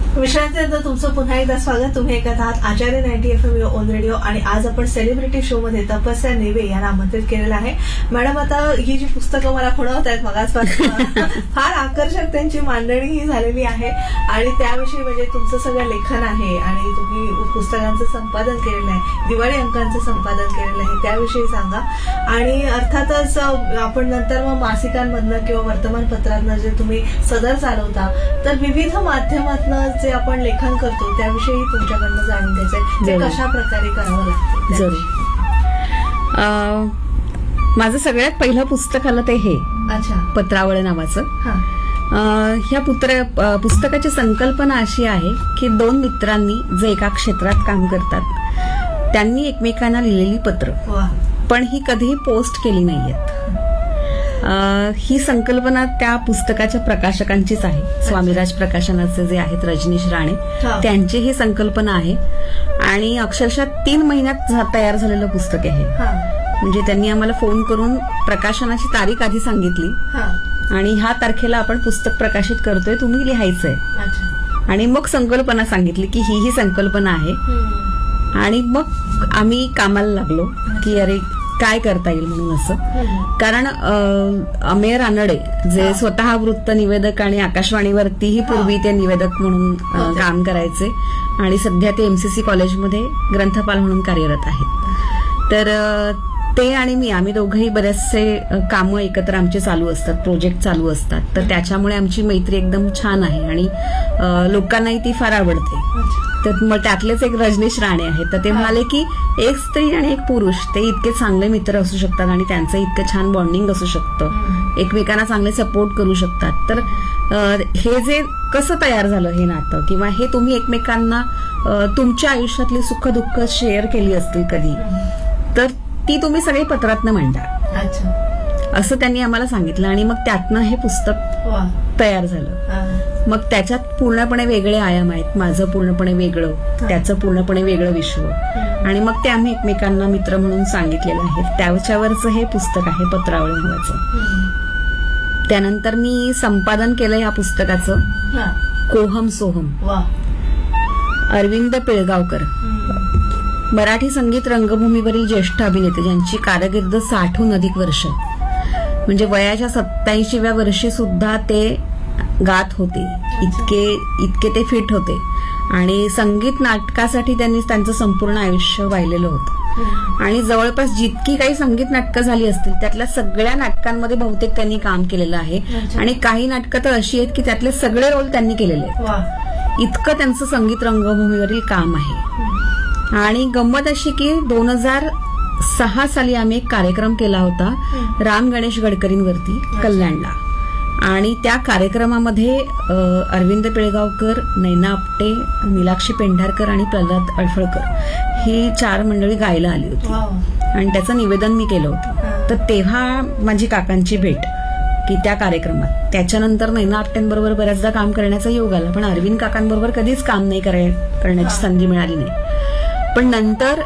विश्रांतीनंतर तुमचं पुन्हा एकदा स्वागत. तुम्ही ऐकत आहात आचार्य 90 FM ऑन रेडिओ आणि आज आपण सेलिब्रिटी शो मध्ये तपस्या नेवे यांना आमंत्रित केलेलं आहे. मॅडम, आता ही जी पुस्तकं मला खुणवत आहेत मगाचपासून फार आकर्षक त्यांची मांडणी ही झालेली आहे आणि त्याविषयी म्हणजे तुमचं सगळं लेखन आहे आणि तुम्ही पुस्तकांचं संपादन केलेलं आहे, दिवाळी अंकांचं संपादन केलेलं आहे, त्याविषयी सांगा. आणि अर्थातच आपण नंतर मग मासिकांमधनं किंवा वर्तमानपत्रांना जे तुम्ही सदर चालवता तर विविध माध्यमातनं जे आपण लेखन करतो त्याविषयी तुमच्याकडनं जाणून घ्यायचंय, ते कशा प्रकारे करावं लागतं. जरूर. माझं सगळ्यात पहिलं पुस्तक आलं ते हे पत्रावळ नावाचं. ह्या पुस्तकाची संकल्पना अशी आहे की दोन मित्रांनी जे एका क्षेत्रात काम करतात त्यांनी एकमेकांना लिहिलेली पत्र, पण ही कधीही पोस्ट केली नाहीयेत. ही संकल्पना त्या पुस्तकाच्या प्रकाशकांचीच आहे. स्वामीराज प्रकाशनाचे जे आहेत रजनीश राणे, त्यांची ही संकल्पना आहे आणि अक्षरशः 3 महिन्यात तयार झालेलं पुस्तक आहे. म्हणजे त्यांनी आम्हाला फोन करून प्रकाशनाची तारीख आधी सांगितली आणि ह्या तारखेला आपण पुस्तक प्रकाशित करतोय, तुम्ही लिहायचंय. आणि मग संकल्पना सांगितली की ही संकल्पना आहे आणि मग आम्ही कामाला लागलो की अरे काय करता येईल म्हणून असं. कारण अमेय रानडे जे स्वतः वृत्त निवेदक आणि आकाशवाणीवरतीही पूर्वी ते निवेदक म्हणून काम करायचे आणि सध्या ते MCC कॉलेजमध्ये ग्रंथपाल म्हणून कार्यरत आहेत. तर ते आणि आम्ही दोघंही बरेचसे कामं एकत्र आमचे चालू असतात, प्रोजेक्ट चालू असतात. तर त्याच्यामुळे आमची मैत्री एकदम छान आहे आणि लोकांनाही ती फार आवडते. तर मग त्यातलेच एक रजनीश राणे आहेत. तर ते म्हणाले की एक स्त्री आणि एक पुरुष ते इतके चांगले मित्र असू शकतात आणि त्यांचं इतकं छान बॉन्डिंग असू शकतं, एकमेकांना चांगले सपोर्ट करू शकतात. तर हे जे कसं तयार झालं हे नातं, किंवा हे तुम्ही एकमेकांना तुमच्या आयुष्यातली सुख दुःख शेअर केली असतील कधी, तर ती तुम्ही सगळी पत्रातनं मांडा असं त्यांनी आम्हाला सांगितलं. आणि मग त्यातनं हे पुस्तक तयार झालं. मग त्याच्यात पूर्णपणे वेगळे आयाम आहेत. माझं पूर्णपणे वेगळं, त्याचं पूर्णपणे वेगळं विश्व, आणि मग ते आम्ही एकमेकांना मित्र म्हणून सांगितलेलं आहे. त्याच्यावरचं हे पुस्तक आहे पत्रावळ नावाचं. त्यानंतर मी संपादन केलं या पुस्तकाचं कोहम सोहम. अरविंद पिळगावकर, मराठी संगीत रंगभूमीवरील ज्येष्ठ अभिनेते, ज्यांची कारकीर्द 60हून अधिक वर्ष, म्हणजे वयाच्या 87व्या वर्षी सुद्धा ते गात होते, इतके ते फिट होते. आणि संगीत नाटकासाठी त्यांनी त्यांचं संपूर्ण आयुष्य वाहिलेलं होतं. आणि जवळपास जितकी काही संगीत नाटकं झाली असतील त्यातल्या सगळ्या नाटकांमध्ये बहुतेक त्यांनी काम केलेलं आहे. आणि काही नाटकं तर अशी आहेत की त्यातले सगळे रोल त्यांनी केलेले आहेत. इतकं त्यांचं संगीत रंगभूमीवरील काम आहे. आणि गंमत अशी की 2006 साली आम्ही एक कार्यक्रम केला होता राम गणेश गडकरींवरती कल्याणला. आणि त्या कार्यक्रमामध्ये अरविंद पिळगावकर, नैना आपटे, नीलाक्षी पेंढारकर आणि प्रल्हाद अडफळकर ही 4 मंडळी गायला आली होती. आणि त्याचं निवेदन मी केलं होतं. तर तेव्हा माझी काकांची भेट की त्या कार्यक्रमात. त्याच्यानंतर नैना आपट्यांबरोबर बऱ्याचदा काम करण्याचा योग आला, पण अरविंद काकांबरोबर कधीच काम नाही करण्याची संधी मिळाली नाही. पण नंतर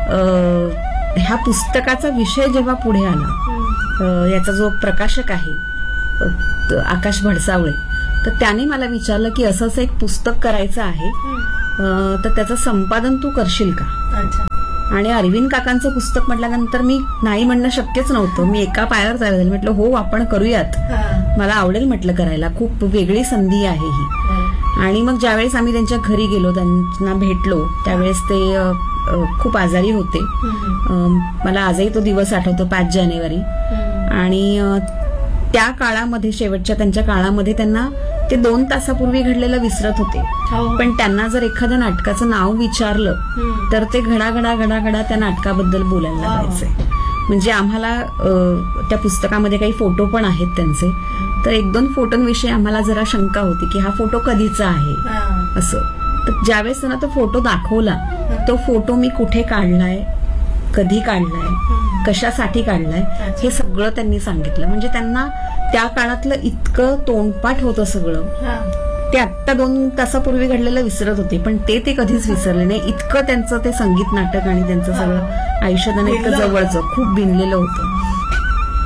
ह्या पुस्तकाचा विषय जेव्हा पुढे आला, याचा जो प्रकाशक आहे आकाश भडसावळे, तर त्याने मला विचारलं की असं एक पुस्तक करायचं आहे, तर त्याचं संपादन तू करशील का. आणि अरविंद काकांचं पुस्तक म्हटल्यानंतर मी नाही म्हणणं शक्यच नव्हतं. मी एका पायावर तयार झाले, म्हटलं हो आपण करूयात, मला आवडेल म्हटलं करायला, खूप वेगळी संधी आहे ही. आणि मग ज्यावेळेस आम्ही त्यांच्या घरी गेलो, त्यांना भेटलो, त्यावेळेस ते खूप आजारी होते. मला आजही तो दिवस आठवतो, 5 जानेवारी. आणि त्या काळामध्ये, शेवटच्या त्यांच्या काळामध्ये, त्यांना ते 2 तासापूर्वी घडलेलं विसरत होते. पण त्यांना जर एखाद्या नाटकाचं नाव विचारलं तर ते घडा त्या नाटकाबद्दल बोलायला लागायचे. म्हणजे आम्हाला त्या पुस्तकामध्ये काही फोटो पण आहेत त्यांचे. तर 1-2 फोटोंविषयी आम्हाला जरा शंका होती की हा फोटो कधीचा आहे असं. तर ज्यावेळेस त्यांना तो फोटो दाखवला, तो फोटो मी कुठे काढलाय, कधी काढलाय, कशासाठी काढलाय, हे सगळं त्यांनी सांगितलं. म्हणजे त्यांना त्या काळातलं इतकं तोंडपाठ होतं सगळं. ते आत्ता 2 तासापूर्वी घडलेलं विसरत होते, पण ते कधीच विसरले नाही. इतकं त्यांचं ते संगीत नाटक आणि त्यांचं सगळं आयुष्य त्यांना इतकं जवळचं, खूप भिनलेलं होतं.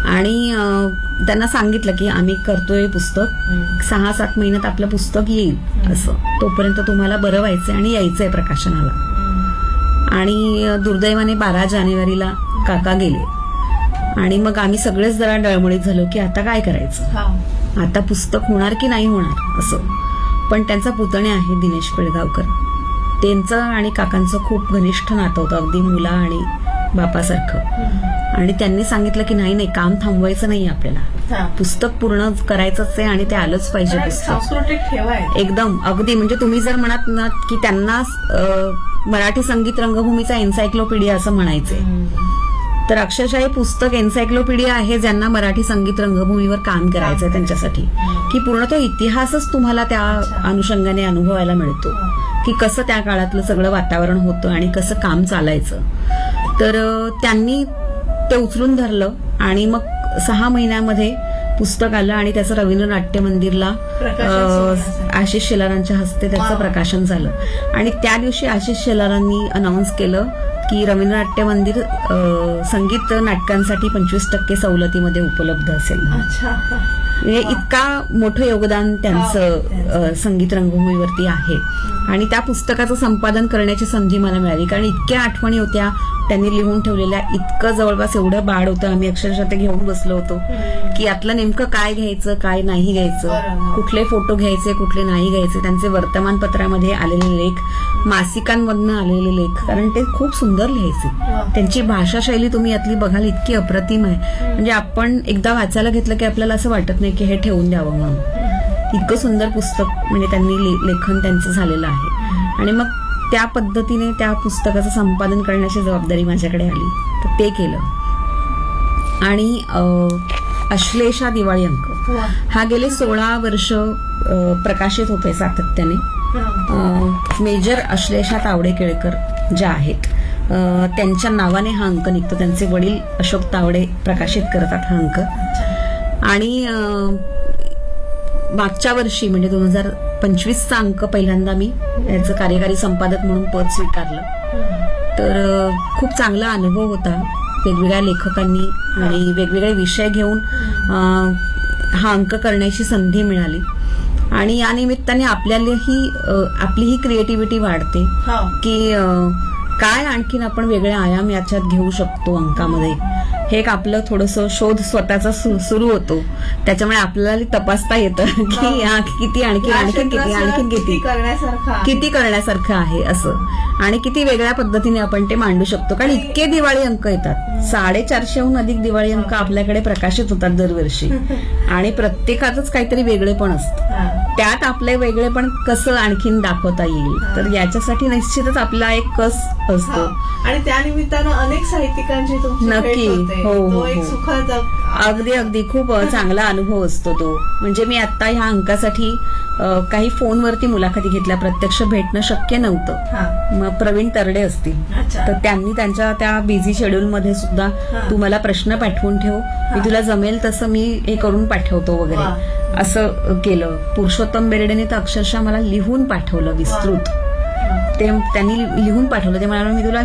आणि त्यांना सांगितलं की आम्ही करतोय पुस्तक 6-7 महिन्यात आपलं पुस्तक येईल असं, तोपर्यंत तुम्हाला बरं व्हायचंय आणि यायचंय प्रकाशनाला. आणि दुर्दैवाने 12 जानेवारीला काका गेले आणि मग आम्ही सगळेच जरा डळमळीत झालो की आता काय करायचं, आता पुस्तक होणार की नाही होणार असं. पण त्यांचा पुतणे आहे दिनेश पेडगावकर, त्यांचं आणि काकांचं खूप घनिष्ठ नातं होतं, अगदी मुला आणि बापासारखं. आणि त्यांनी सांगितलं की नाही काम थांबवायचं नाही आपल्याला, पुस्तक पूर्ण करायचंच आहे आणि ते आलंच पाहिजे पुस्तक. सांस्कृतिक ठेवा एकदम अगदी म्हणजे तुम्ही जर म्हणत ना की त्यांना मराठी संगीत रंगभूमीचा एन्सायक्लोपीडिया असं म्हणायचंय, तर अक्षरशः हे पुस्तक एन्सायक्लोपीडिया आहे ज्यांना मराठी संगीत रंगभूमीवर काम करायचंय त्यांच्यासाठी, की पूर्ण तो इतिहासच तुम्हाला त्या अनुषंगाने अनुभवायला मिळतो की कसं त्या काळातलं सगळं वातावरण होतं आणि कसं काम चालायचं. तर त्यांनी ते उचलून धरलं आणि मग 6 महिन्यामध्ये पुस्तक आलं आणि त्याचं रवींद्र नाट्य मंदिरला आशिष शेलारांच्या हस्ते त्याचं प्रकाशन झालं. आणि त्या दिवशी आशिष शेलारांनी अनाऊन्स केलं की रवींद्र नाट्य मंदिर संगीत नाटकांसाठी 25% सवलतीमध्ये उपलब्ध असेल. म्हणजे इतका मोठं योगदान त्यांचं संगीत रंगभूमीवरती आहे. आणि त्या पुस्तकाचं संपादन करण्याची संधी मला मिळाली, कारण इतक्या आठवणी होत्या त्यांनी लिहून ठेवलेल्या, इतकं जवळपास एवढं बाळ होतं, आम्ही अक्षरशः ते घेऊन बसलो होतो की यातलं नेमकं काय घ्यायचं काय नाही घ्यायचं, कुठले फोटो घ्यायचे कुठले नाही घ्यायचे, त्यांचे वर्तमानपत्रामध्ये आलेले लेख, मासिकांमधनं आलेले लेख, कारण ते खूप सुंदर लिहायचे. त्यांची भाषाशैली तुम्ही यातली बघाल इतकी अप्रतिम आहे, म्हणजे आपण एकदा वाचायला घेतलं की आपल्याला असं वाटत नाही की हे ठेवून द्यावं म्हणून. इतकं सुंदर पुस्तक म्हणजे त्यांनी लेखन त्यांचं झालेलं आहे. आणि मग त्या पद्धतीने त्या पुस्तकाचं संपादन करण्याची जबाबदारी माझ्याकडे आली, तर ते केलं. आणि अश्लेषा दिवाळी अंक हा गेले 16 वर्ष प्रकाशित होतोय सातत्याने. मेजर अश्लेषा तावडे केळकर ज्या आहेत त्यांच्या नावाने हा अंक निघतो, त्यांचे वडील अशोक तावडे प्रकाशित करतात हा अंक. आणि मागच्या वर्षी म्हणजे 2025चा अंक पहिल्यांदा मी याचं कार्यकारी संपादक म्हणून पद स्वीकारलं. तर खूप चांगला अनुभव होता, वेगवेगळ्या लेखकांनी आणि वेगवेगळे विषय घेऊन हा अंक करण्याची संधी मिळाली. आणि या निमित्ताने आपलीही क्रिएटिव्हिटी वाढते की काय आणखीन आपण वेगळे आयाम याच्यात घेऊ शकतो अंकामध्ये. हे एक आपलं थोडंसं शोध स्वतःचा सुरू होतो, त्याच्यामुळे आपल्याला तपासता येतं की किती आणखीन किती करण्यासारखं आहे असं, आणि किती वेगळ्या पद्धतीने आपण ते मांडू शकतो. कारण इतके दिवाळी अंक येतात, 450हून अधिक दिवाळी अंक आपल्याकडे प्रकाशित होतात दरवर्षी, आणि प्रत्येकाचंच काहीतरी वेगळेपण असतं. त्यात आपले वेगळेपण कसं आणखीन दाखवता येईल, तर याच्यासाठी निश्चितच आपला एक कस असतो. आणि त्या निमित्तानं अनेक साहित्यिकांची नक्की हो सुखद अगदी खूप चांगला अनुभव असतो तो. म्हणजे मी आता ह्या अंकासाठी काही फोनवरती मुलाखती घेतल्या, प्रत्यक्ष भेटणं शक्य नव्हतं. मग प्रवीण तरडे असतील, तर त्यांनी त्यांच्या त्या बिझी शेड्यूलमध्ये सुद्धा तू मला प्रश्न पाठवून ठेव, मी तुला जमेल तसं मी हे करून पाठवतो वगैरे असं केलं. पुरुषोत्तम बेर्डेने तर अक्षरशः मला लिहून पाठवलं विस्तृत, ते त्यांनी लिहून पाठवलं. ते म्हणाले मी तुला